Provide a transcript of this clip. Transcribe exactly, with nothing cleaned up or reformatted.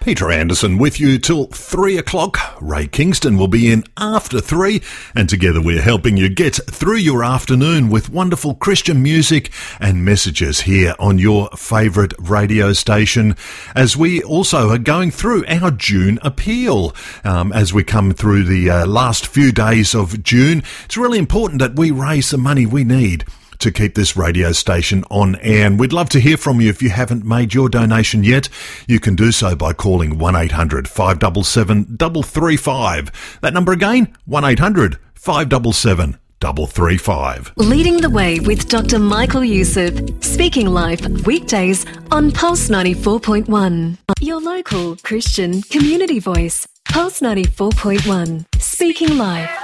Peter Anderson with you till three o'clock. Ray Kingston will be in after three, and together we're helping you get through your afternoon with wonderful Christian music and messages here on your favourite radio station, as we also are going through our June appeal. Um, as we come through the uh, last few days of June, it's really important that we raise the money we need to keep this radio station on air. And we'd love to hear from you. If you haven't made your donation yet, you can do so by calling one eight hundred five seven seven three three five. That number again, one eight hundred five seven seven three three five. Leading the Way with Doctor Michael Youssef. Speaking Life, weekdays on Pulse ninety-four point one. Your local Christian community voice. Pulse ninety-four point one. Speaking Life.